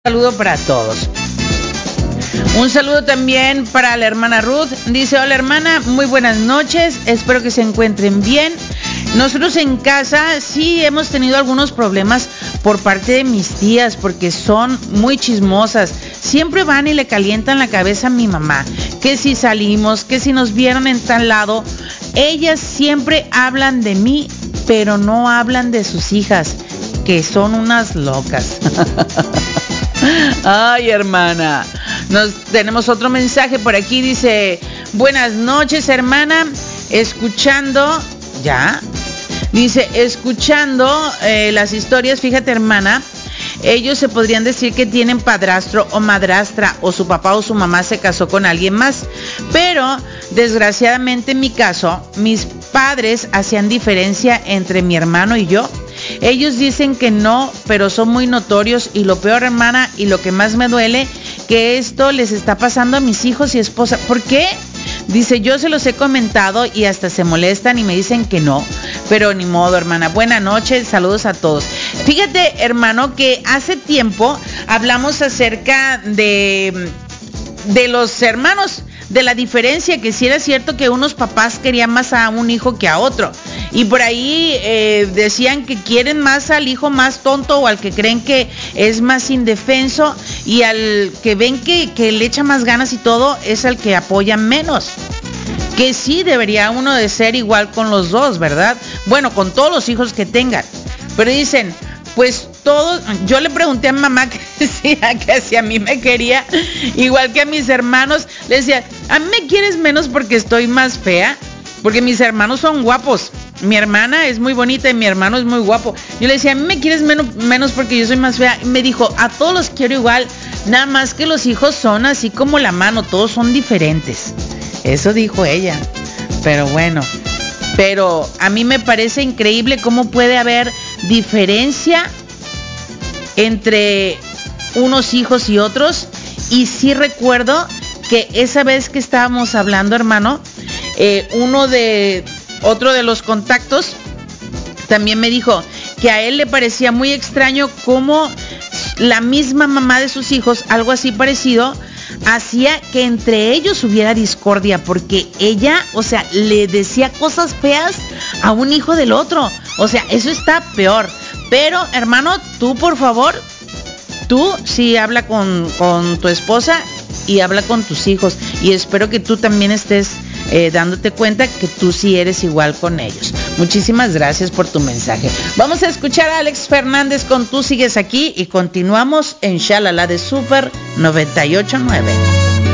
saludo para todos. Un saludo también para la hermana Ruth. Dice: hola hermana, muy buenas noches, espero que se encuentren bien. Nosotros en casa sí hemos tenido algunos problemas por parte de mis tías porque son muy chismosas. Siempre van y le calientan la cabeza a mi mamá, que si salimos, que si nos vieron en tal lado. Ellas siempre hablan de mí, pero no hablan de sus hijas, que son unas locas. Ay, hermana. Tenemos otro mensaje por aquí. Dice: buenas noches, hermana. Escuchando. ¿Ya? Dice: escuchando las historias. Fíjate, hermana. Ellos se podrían decir que tienen padrastro o madrastra, o su papá o su mamá se casó con alguien más. Pero, desgraciadamente en mi caso, mis padres hacían diferencia entre mi hermano y yo. Ellos dicen que no, pero son muy notorios. Y lo peor, hermana, y lo que más me duele, que esto les está pasando a mis hijos y esposa. ¿Por qué? Dice: yo se los he comentado y hasta se molestan y me dicen que no. Pero ni modo, hermana. Buenas noches, saludos a todos. Fíjate, hermano, que hace tiempo hablamos acerca de los hermanos, de la diferencia, que si era cierto que unos papás querían más a un hijo que a otro. Y por ahí decían que quieren más al hijo más tonto, o al que creen que es más indefenso, y al que ven que le echa más ganas y todo, es al que apoyan menos. Que sí debería uno de ser igual con los dos, ¿verdad? Bueno, con todos los hijos que tengan. Pero dicen, pues todos. Yo le pregunté a mi mamá que si a mí me quería igual que a mis hermanos. Le decía: ¿a mí me quieres menos porque estoy más fea? Porque mis hermanos son guapos. Mi hermana es muy bonita y mi hermano es muy guapo. Yo le decía: ¿a mí me quieres menos porque yo soy más fea? Y me dijo: a todos los quiero igual, nada más que los hijos son así como la mano, todos son diferentes. Eso dijo ella. Pero bueno, pero a mí me parece increíble cómo puede haber diferencia entre unos hijos y otros. Y sí recuerdo que esa vez que estábamos hablando, hermano, otro de los contactos también me dijo que a él le parecía muy extraño cómo la misma mamá de sus hijos, algo así parecido, hacía que entre ellos hubiera discordia, porque ella, o sea, le decía cosas feas a un hijo del otro. O sea, eso está peor. Pero, hermano, tú por favor, tú sí habla con tu esposa y habla con tus hijos, y espero que tú también estés dándote cuenta que tú sí eres igual con ellos. Muchísimas gracias por tu mensaje. Vamos a escuchar a Alex Fernández con Tú Sigues Aquí y continuamos en Shalala de Super 98.9.